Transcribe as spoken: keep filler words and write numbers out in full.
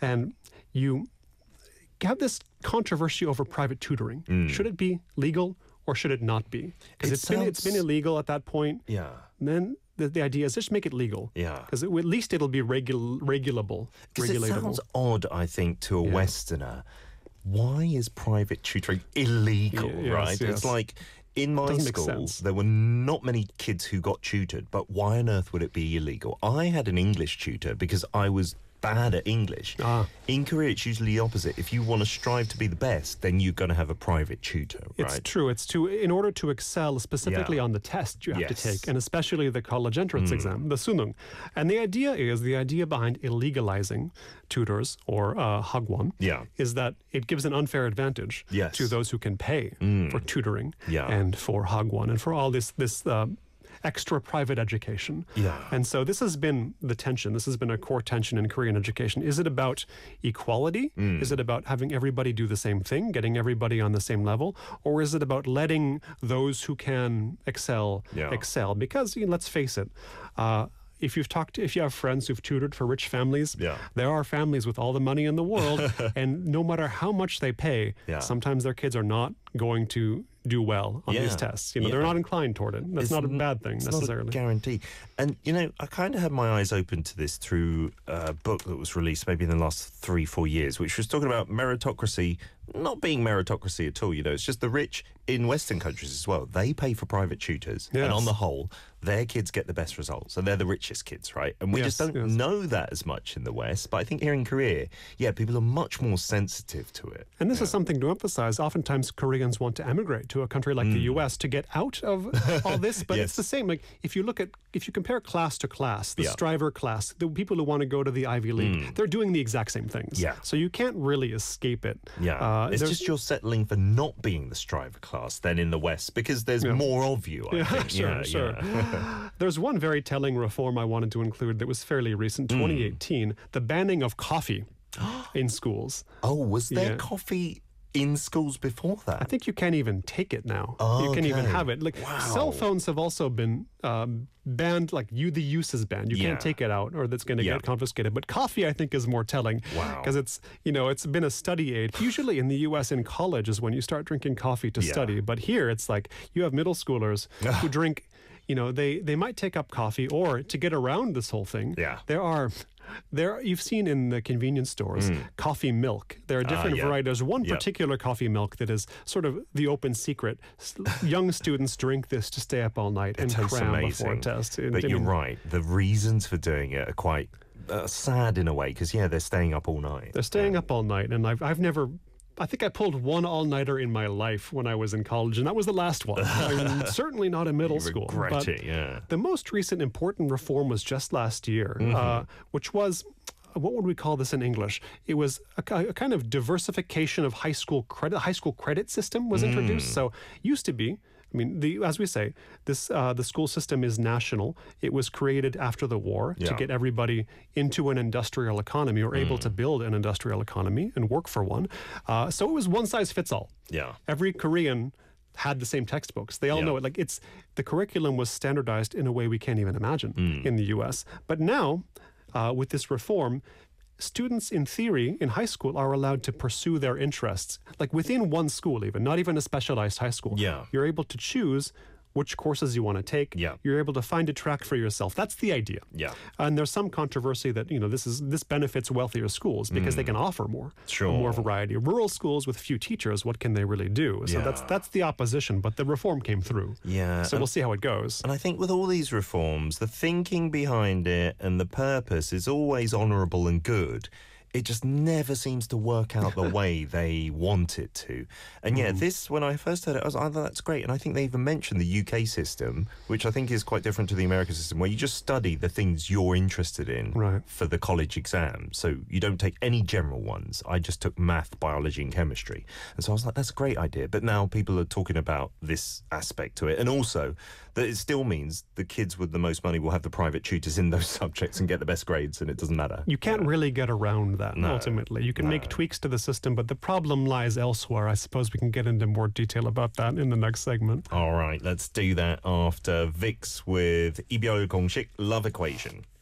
And you have this controversy over private tutoring. Mm. Should it be legal or should it not be? Because It it's been it's been sounds- illegal at that point. Yeah. And then the, the idea is just make it legal. Yeah. Because at least it'll be regul- regulable. Because it Regulatable. sounds odd, I think, to a Yeah. Westerner. Why is private tutoring illegal, Yeah, yes, right? yes. It's like, in my Doesn't make school, sense. there were not many kids who got tutored, but why on earth would it be illegal? I had an English tutor because I was bad at English. Ah. In Korea, it's usually the opposite. If you want to strive to be the best, then you're going to have a private tutor, right? It's true. It's to in order to excel specifically Yeah. on the test you have to Yes. take, and especially the college entrance exam, the sunung. And the idea is the idea behind illegalizing tutors or uh, hagwon Yeah. is that it gives an unfair advantage Yes. to those who can pay for tutoring Yeah. and for hagwon and for all this this. Uh, extra private education. Yeah. And so this has been the tension. This has been a core tension in Korean education. Is it about equality? Mm. Is it about having everybody do the same thing, getting everybody on the same level? Or is it about letting those who can excel, Yeah. excel? Because you know, let's face it, uh, if you've talked to, if you have friends who've tutored for rich families, Yeah. there are families with all the money in the world, and no matter how much they pay, Yeah. sometimes their kids are not going to do well on these Yeah. tests. You know, Yeah. they're not inclined toward it. That's It's not a n- bad thing it's necessarily. Not a guarantee. And, you know, I kind of had my eyes open to this through a book that was released maybe in the last three, four years, which was talking about meritocracy not being meritocracy at all. You know, it's just the rich in Western countries as well. They pay for private tutors. Yes. And on the whole, their kids get the best results. And they're the richest kids, right? And we Yes, just don't yes. know that as much in the West. But I think here in Korea, yeah, people are much more sensitive to it. And this is something to emphasize. Oftentimes, Koreans want to emigrate to a country like the U S to get out of all this. But Mm. Yes. it's the same. Like if you look at, if you compare class to class, the Yeah. striver class, the people who want to go to the Ivy League, they're doing the exact same things. Mm. Yeah. So you can't really escape it. Yeah, Uh, it's there's- just you're settling for not being the striver class than in the West because there's Yeah. more of you, I Yeah, think. sure, yeah, sure. yeah. There's one very telling reform I wanted to include that was fairly recent, Hmm. twenty eighteen, the banning of coffee in schools. Oh, was there Yeah. coffee in schools before that? I think you can't even take it now. You can even Okay. have it. Like Wow. cell phones have also been um, banned. Like you, the use is banned. You Yeah. can't take it out, or that's going to Yeah. get confiscated. But coffee, I think, is more telling. Wow. Because it's you know it's been a study aid. Usually in the U S in college is when you start drinking coffee to Yeah. study. But here it's like you have middle schoolers who drink. You know they they might take up coffee, or to get around this whole thing. Yeah. There are. There, you've seen in the convenience stores coffee milk. There are different Mm. yeah. varieties. There's one Yeah. particular coffee milk that is sort of the open secret. S- Young students drink this to stay up all night and It tastes cram amazing. before a test. And, But I you're mean, right. The reasons for doing it are quite uh, sad in a way because, yeah, they're staying up all night. They're staying up all night, and I've I've never. I think I pulled one all-nighter in my life when I was in college, and that was the last one. I'm certainly not in middle You school. regret but it, yeah. The most recent important reform was just last year, Mm-hmm. uh, which was, what would we call this in English? It was a, ki- a kind of diversification of high school credit. High school credit system was introduced. Mm. So used to be, I mean, the, as we say, this uh, the school system is national. It was created after the war to Yeah. get everybody into an industrial economy or able Mm. to build an industrial economy and work for one. Uh, so it was one size fits all. Yeah. Every Korean had the same textbooks. They all Yeah. know it. Like it's the curriculum was standardized in a way we can't even imagine Mm. in the U S. But now, uh, with this reform, students in theory in high school are allowed to pursue their interests, like within one school, even not even a specialized high school. Yeah. You're able to choose which courses you want to take. Yeah. You're able to find a track for yourself. That's the idea. Yeah. And there's some controversy that, you know, this is this benefits wealthier schools because they can offer more. Mm. Sure. More variety. Rural schools with few teachers, what can they really do? So that's Yeah. that's the opposition, but the reform came through. Yeah. So we'll see how it goes. And I think with all these reforms, the thinking behind it and the purpose is always honourable and good. It just never seems to work out the way they want it to. And yeah, this, when I first heard it, I was like, oh, that's great. And I think they even mentioned the U K system, which I think is quite different to the American system, where you just study the things you're interested in Right. for the college exam. So you don't take any general ones. I just took math, biology, and chemistry. And so I was like, that's a great idea. But now people are talking about this aspect to it. And also that it still means the kids with the most money will have the private tutors in those subjects and get the best grades, and it doesn't matter. You can't really get around that No, ultimately. You can no. make tweaks to the system, but the problem lies elsewhere. I suppose we can get into more detail about that in the next segment. All right, let's do that after Vix with 이별 공식 Love Equation.